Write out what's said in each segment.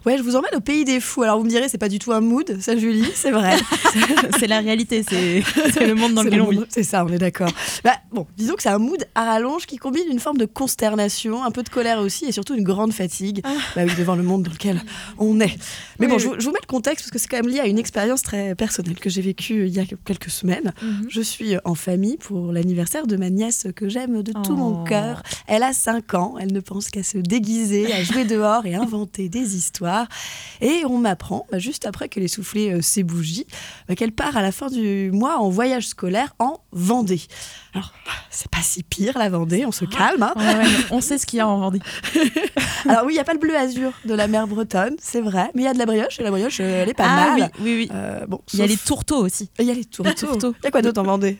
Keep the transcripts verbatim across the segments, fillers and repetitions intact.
Ouais, je vous emmène au pays des fous. Alors vous me direz, c'est pas du tout un mood, ça Julie, c'est vrai. C'est la réalité, c'est, c'est le monde dans lequel on vit. C'est ça, on est d'accord. Bah, bon, disons que c'est un mood à rallonge qui combine une forme de consternation, un peu de colère aussi, et surtout une grande fatigue. Ah. Bah oui, devant le monde dans lequel on est. Mais oui, bon, oui. Je, je vous mets le contexte parce que c'est quand même lié à une expérience très personnelle que j'ai vécue il y a quelques semaines. Mm-hmm. Je suis en famille pour l'anniversaire de ma nièce que j'aime de tout oh. mon cœur. Elle a cinq ans, elle ne pense qu'à se déguiser, à jouer dehors et inventer des histoires. Et on m'apprend, bah, juste après qu'elle ait soufflé euh, ses bougies, bah, qu'elle part à la fin du mois en voyage scolaire en Vendée. Alors, c'est pas si pire la Vendée, on se calme. Hein. Ouais, ouais, on sait ce qu'il y a en Vendée. Alors oui, il n'y a pas le bleu azur de la mer bretonne, c'est vrai, mais il y a de la brioche, et la brioche, elle est pas ah, mal. Oui, oui, oui. Euh, bon, il y a les tourteaux aussi. Il y a les tourteaux. Il y a quoi d'autre en Vendée?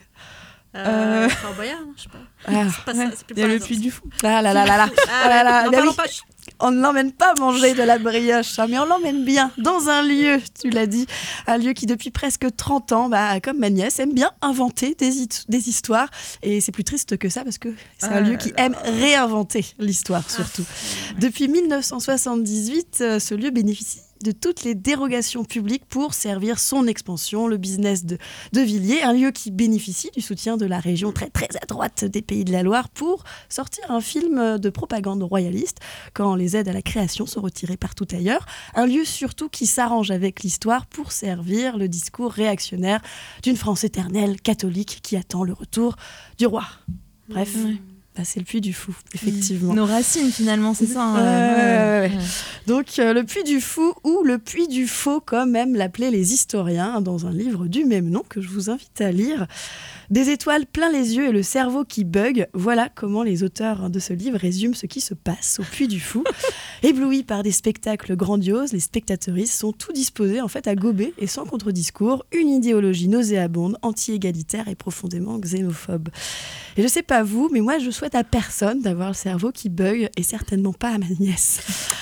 Euh, Fort Boyard, je sais pas. Ah. C'est pas ouais. ça, c'est plus il y a le Puy du Fou. Ah là là là là. Ah, là, là. Non, Bah, parlons oui. pas. On ne l'emmène pas manger de la brioche, hein, mais on l'emmène bien dans un lieu, tu l'as dit, un lieu qui depuis presque trente ans, bah, comme ma nièce, aime bien inventer des, it- des histoires. Et c'est plus triste que ça parce que c'est ah un lieu qui là. aime réinventer l'histoire surtout. Ah, depuis dix-neuf cent soixante-dix-huit, euh, ce lieu bénéficie de toutes les dérogations publiques pour servir son expansion, le business de, de Villiers, un lieu qui bénéficie du soutien de la région très très à droite des Pays de la Loire pour sortir un film de propagande royaliste quand les aides à la création sont retirées partout ailleurs. Un lieu surtout qui s'arrange avec l'histoire pour servir le discours réactionnaire d'une France éternelle catholique qui attend le retour du roi. Bref. Mmh. Bah, c'est le Puy du Fou, effectivement. Nos racines, finalement, c'est ça. Hein. Euh, ouais, ouais. Ouais. Donc, euh, le Puy du Fou, ou le Puy du Faux, comme aiment l'appeler les historiens, dans un livre du même nom que je vous invite à lire. Des étoiles plein les yeux et le cerveau qui bug, voilà comment les auteurs de ce livre résument ce qui se passe au Puy du Fou. Éblouis par des spectacles grandioses, les spectatrices sont tout disposés en fait à gober et sans contre-discours une idéologie nauséabonde, anti-égalitaire et profondément xénophobe. Et je sais pas vous, mais moi je souhaite à personne d'avoir le cerveau qui bug et certainement pas à ma nièce.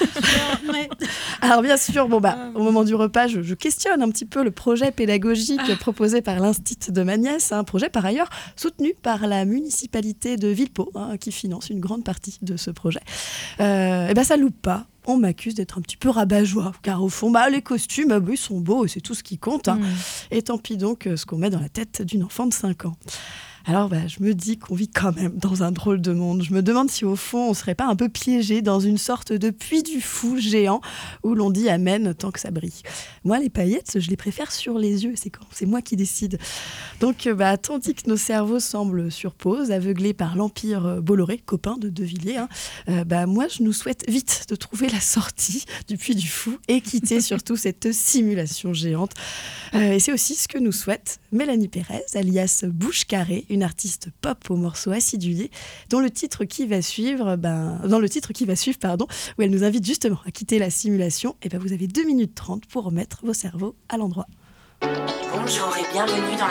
Alors bien sûr, bon bah au moment du repas, je, je questionne un petit peu le projet pédagogique ah. proposé par l'Institut de ma nièce, un projet par ailleurs soutenu par la municipalité de Villepot, hein, qui finance une grande partie de ce projet. Euh, et ben ça loupe pas. On m'accuse d'être un petit peu rabat-joie, car au fond, bah, les costumes, bah, ils sont beaux et c'est tout ce qui compte. Hein. Mmh. Et tant pis donc ce qu'on met dans la tête d'une enfant de cinq ans. Alors bah, je me dis qu'on vit quand même dans un drôle de monde. Je me demande si au fond on ne serait pas un peu piégé dans une sorte de puits du fou géant où l'on dit amen tant que ça brille. Moi les paillettes, je les préfère sur les yeux, c'est quand c'est moi qui décide. Donc bah, tandis que nos cerveaux semblent sur pause, aveuglés par l'Empire Bolloré, copain de De Villiers, hein, euh, bah, moi je nous souhaite vite de trouver la sortie du puits du fou et quitter surtout cette simulation géante. Euh, et c'est aussi ce que nous souhaite Mélanie Pérez, alias Bouche Carrée, une artiste pop aux morceaux acidulés, dont le titre qui va suivre, ben, dans le titre qui va suivre, pardon, où elle nous invite justement à quitter la simulation. Et ben vous avez deux minutes trente pour remettre vos cerveaux à l'endroit. Bonjour et bienvenue dans